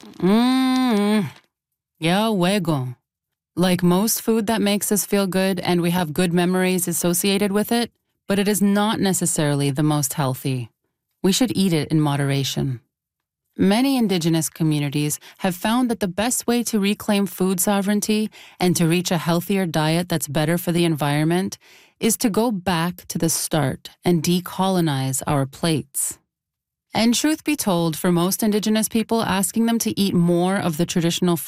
Mmm. Ya luego. Like most food that makes us feel good and we have good memories associated with it, but it is not necessarily the most healthy. We should eat it in moderation. Many indigenous communities have found that the best way to reclaim food sovereignty and to reach a healthier diet that's better for the environment is to go back to the start and decolonize our plates. And truth be told, for most indigenous people, asking them to eat more of the traditional